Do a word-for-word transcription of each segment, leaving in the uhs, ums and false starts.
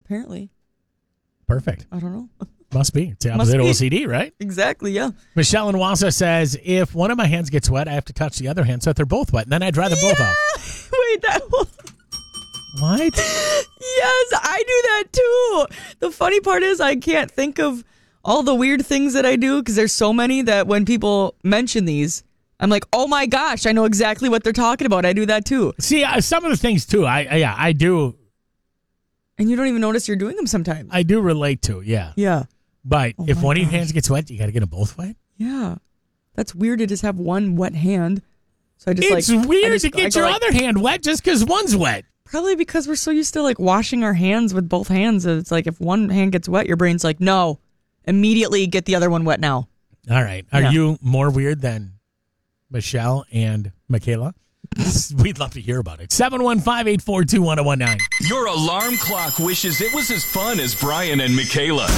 apparently. Perfect. I don't know. Must be. It's the opposite of O C D, right? Exactly, yeah. Michelle in Wausau says, if one of my hands gets wet, I have to touch the other hand so that they're both wet. And then I dry them yeah. both off. Wait, that was... What? Yes, I do that too. The funny part is I can't think of all the weird things that I do because there's so many that when people mention these, I'm like, oh my gosh, I know exactly what they're talking about. I do that too. See, uh, some of the things too, I, I yeah, I do. And you don't even notice you're doing them sometimes. I do relate to, yeah. Yeah. But oh if one gosh. of your hands gets wet, you got to get them both wet? Yeah. That's weird to just have one wet hand. So I just It's like, weird just, to get your like, other hand wet just because one's wet. Probably because we're so used to like washing our hands with both hands. It's like if one hand gets wet, your brain's like, no, immediately get the other one wet now. All right. Are Yeah. you more weird than Michelle and Michaela? We'd love to hear about it. seven one five, eight four two, one oh one nine. Your alarm clock wishes it was as fun as Brian and Michaela.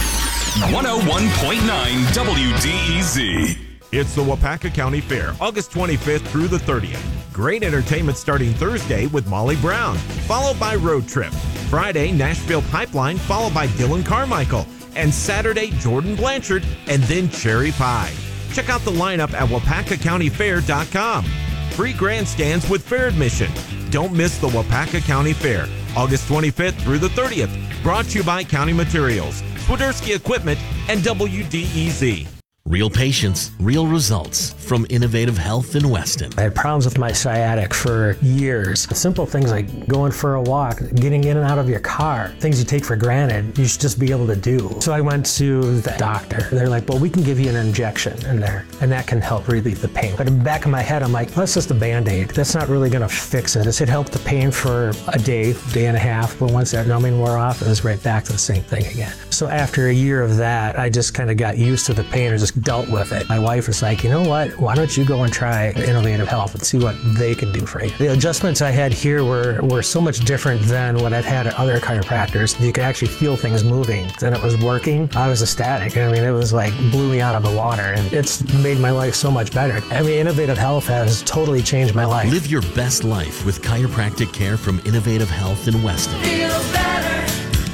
one oh one point nine W D E Z. It's the Wapaka County Fair, August twenty-fifth through the thirtieth. Great entertainment starting Thursday with Molly Brown, followed by Road Trip. Friday, Nashville Pipeline, followed by Dylan Carmichael. And Saturday, Jordan Blanchard, and then Cherry Pie. Check out the lineup at wapaka county fair dot com. Free grandstands with fair admission. Don't miss the Wapaka County Fair, August twenty-fifth through the thirtieth. Brought to you by County Materials, Swiderski Equipment, and W D E Z. Real patients, real results from Innovative Health in Weston. I had problems with my sciatic for years. Simple things like going for a walk, getting in and out of your car, things you take for granted, you should just be able to do. So I went to the doctor. They're like, well, we can give you an injection in there, and that can help relieve the pain. But in the back of my head, I'm like, well, that's just a Band-Aid. That's not really gonna fix it. It helped the pain for a day, day and a half, but once that numbing wore off, it was right back to the same thing again. So after a year of that, I just kind of got used to the pain or just dealt with it. My wife was like, you know what, why don't you go and try Innovative Health and see what they can do for you. The adjustments I had here were, were so much different than what I've had at other chiropractors. You could actually feel things moving, and it was working. I was ecstatic. I mean, it was like blew me out of the water, and it's made my life so much better. I mean, Innovative Health has totally changed my life. Live your best life with chiropractic care from Innovative Health in Weston. Feel better,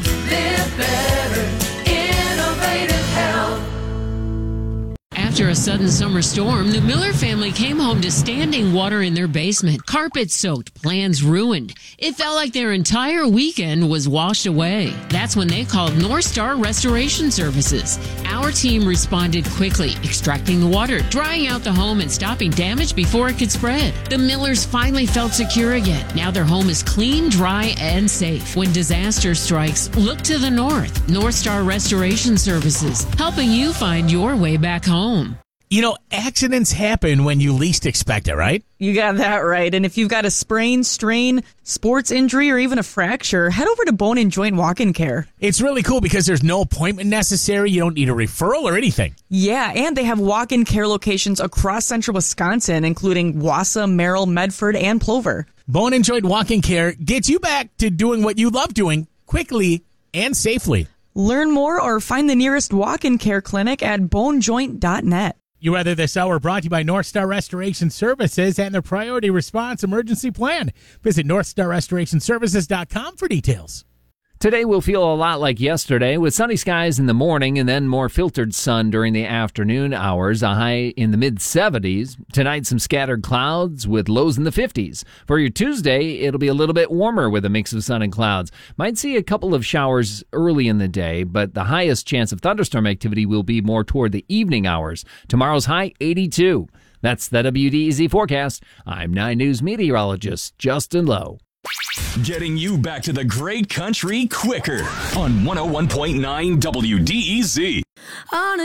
live better, Innovative Health. After a sudden summer storm, the Miller family came home to standing water in their basement. Carpets soaked, plans ruined. It felt like their entire weekend was washed away. That's when they called North Star Restoration Services. Our team responded quickly, extracting the water, drying out the home, and stopping damage before it could spread. The Millers finally felt secure again. Now their home is clean, dry, and safe. When disaster strikes, look to the north. North Star Restoration Services, helping you find your way back home. You know, accidents happen when you least expect it, right? You got that right. And if you've got a sprain, strain, sports injury, or even a fracture, head over to Bone and Joint Walk-In Care. It's really cool because there's no appointment necessary. You don't need a referral or anything. Yeah, and they have walk-in care locations across central Wisconsin, including Wausau, Merrill, Medford, and Plover. Bone and Joint Walk-In Care gets you back to doing what you love doing quickly and safely. Learn more or find the nearest walk-in care clinic at bone joint dot net. You Weather This Hour brought to you by North Star Restoration Services and their Priority Response Emergency Plan. Visit north star restoration services dot com for details. Today will feel a lot like yesterday with sunny skies in the morning and then more filtered sun during the afternoon hours, a high in the mid seventies. Tonight, some scattered clouds with lows in the fifties. For your Tuesday, it'll be a little bit warmer with a mix of sun and clouds. Might see a couple of showers early in the day, but the highest chance of thunderstorm activity will be more toward the evening hours. Tomorrow's high, eighty-two. That's the W D E Z forecast. I'm nine News meteorologist Justin Lowe. Getting you back to the great country quicker on one oh one point nine W D E Z. On a